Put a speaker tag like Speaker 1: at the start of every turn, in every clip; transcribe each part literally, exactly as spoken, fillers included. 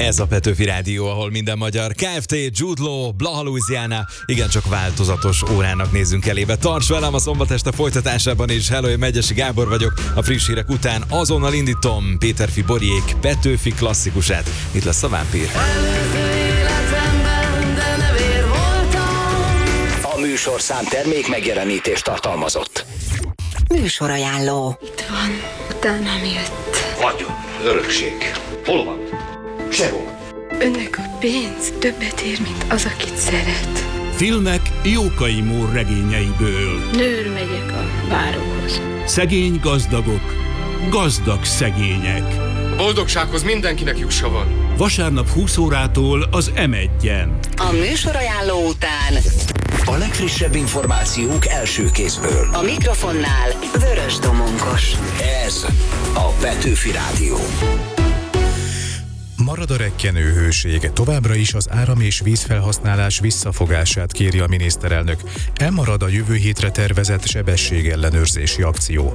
Speaker 1: Ez a Petőfi Rádió, ahol minden magyar. Kft, Jude Law, Blaha Louisiana, igencsak változatos órának nézzünk elébe. Tarts velem a szombat este folytatásában is. Hello, én Megyesi Gábor vagyok. A friss hírek után azonnal indítom Péterfi Boriék Petőfi klasszikusát. Itt lesz a vámpír.
Speaker 2: A műsorszám termék megjelenítést tartalmazott.
Speaker 3: Műsorajánló.
Speaker 4: Itt van, utánam jött.
Speaker 5: Vagyon, örökség. Hol van? Sehol.
Speaker 4: Önnek a pénz többet ér, mint az, akit szeret.
Speaker 6: Filmek Jókai Mór regényeiből.
Speaker 4: Nőr megyek a bárokhoz.
Speaker 6: Szegény gazdagok, gazdag szegények.
Speaker 7: Boldogsághoz mindenkinek jussa van.
Speaker 6: Vasárnap húsz órától az em egyen.
Speaker 3: A műsorajánló után
Speaker 2: A legfrissebb információk első kézből.
Speaker 3: a mikrofonnál Vörös Domonkos.
Speaker 2: Ez a Petőfi Rádió.
Speaker 8: Marad a rekkenő hőség. Továbbra is az áram- és vízfelhasználás visszafogását kéri a miniszterelnök. Elmarad a jövő hétre tervezett sebességellenőrzési akció.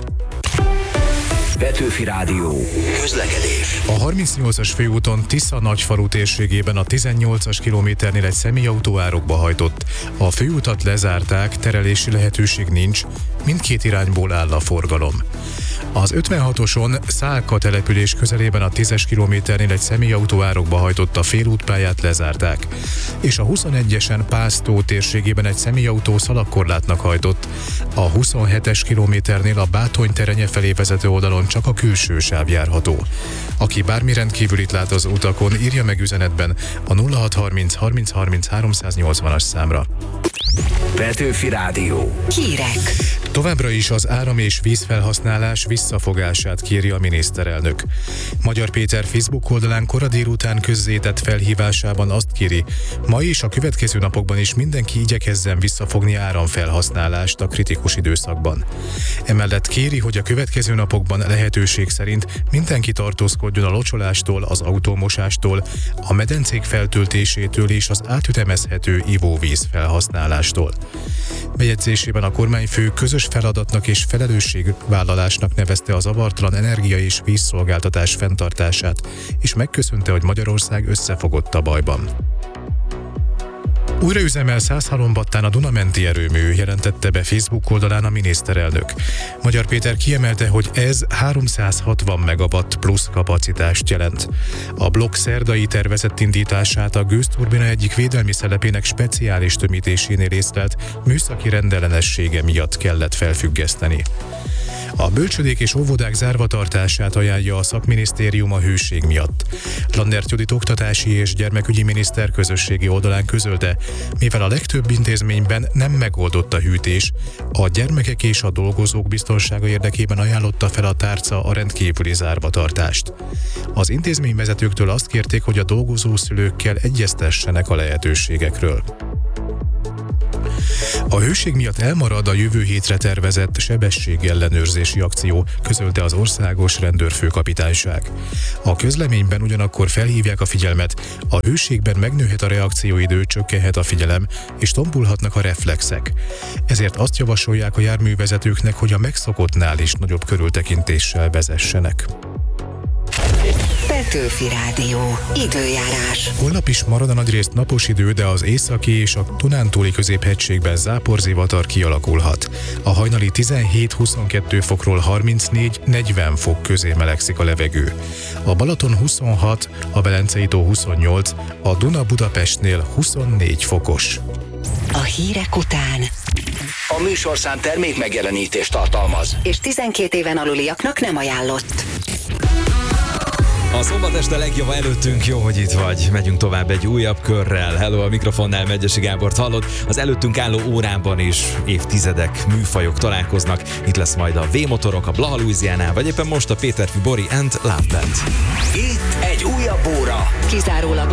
Speaker 2: Petőfi Rádió. Közlekedés.
Speaker 8: A harmincnyolcas főúton Tisza-Nagyfalu térségében a tizennyolcas kilométernél egy személyautó árokba hajtott. A főutat lezárták, terelési lehetőség nincs, mindkét irányból áll a forgalom. Az ötvenhatoson Szálka település közelében a tízes kilométernél egy személyautó árokba hajtott, a félútpályát lezárták. És a huszonegyesen Pásztó térségében egy személyautó szalagkorlátnak hajtott. A huszonhetes kilométernél a Bátony-Terenye felé vezető oldalon csak a külső sáv járható. Aki bármi rendkívülit lát az utakon, írja meg üzenetben a nulla hat harminc harminc harminc háromszáznyolcvanas számra.
Speaker 2: Petőfi Rádió.
Speaker 3: Hírek.
Speaker 8: Továbbra is az áram- és vízfelhasználás visszafogását kéri a miniszterelnök. Magyar Péter Facebook oldalán kora délután közzétett felhívásában azt kéri, ma és a következő napokban is mindenki igyekezzen visszafogni áramfelhasználást a kritikus időszakban. Emellett kéri, hogy a következő napokban lehetőség szerint mindenki tartózkodjon a locsolástól, az autómosástól, a medencék feltöltésétől és az átütemezhető ivóvíz felhasználástól. Bejegyzésében a kormányfő közös feladatnak és felelősségvállalásnak nevezte a zavartalan energia és vízszolgáltatás fenntartását, és megköszönte, hogy Magyarország összefogott a bajban. Újraüzemel Szászhalombattán a Duna-menti erőmű, jelentette be Facebook oldalán a miniszterelnök. Magyar Péter kiemelte, hogy ez háromszázhatvan megawatt plusz kapacitást jelent. A blokk szerdai tervezett indítását a gőzturbina egyik védelmi szelepének speciális tömítésénél észlelt műszaki rendellenessége miatt kellett felfüggeszteni. A bölcsödék és óvodák zárvatartását ajánlja a szakminisztérium a hőség miatt. Landert Judit oktatási és gyermekügyi miniszter közösségi oldalán közölte, mivel a legtöbb intézményben nem megoldott a hűtés, a gyermekek és a dolgozók biztonsága érdekében ajánlotta fel a tárca a rendkívüli zárvatartást. Az intézményvezetőktől azt kérték, hogy a dolgozó szülőkkel egyeztessenek a lehetőségekről. A hőség miatt elmarad a jövő hétre tervezett sebességellenőrzési akció, közölte az országos rendőrfőkapitányság. A közleményben ugyanakkor felhívják a figyelmet, a hőségben megnőhet a reakcióidő, csökkenhet a figyelem, és tompulhatnak a reflexek. Ezért azt javasolják a járművezetőknek, hogy a megszokottnál is nagyobb körültekintéssel vezessenek.
Speaker 3: Petőfi Rádió. Időjárás.
Speaker 8: Holnap is marad a nagyrészt napos idő, de az északi és a Dunántúli középhegységben záporzivatar kialakulhat. A hajnali tizenhét-huszonkettő fokról harmincnégy-negyven fok közé melegszik a levegő. A Balaton huszonhat, a Velencei tó huszonnyolc, a Duna Budapestnél huszonnégy fokos.
Speaker 3: A hírek után
Speaker 2: A műsorszám termék megjelenítést tartalmaz.
Speaker 3: és tizenkét éven aluliaknak nem ajánlott.
Speaker 1: A szombat este legjobb előttünk, jó, hogy itt vagy. Megyünk tovább egy újabb körrel. Hello, a mikrofonnál Megyesi Gábort hallod. Az előttünk álló órában is évtizedek, műfajok találkoznak. Itt lesz majd a V-motorok, a Blaha Louisiana, vagy éppen most a Péterfi Bori and Love Band.
Speaker 2: Itt egy újabb óra.
Speaker 3: Kizárólag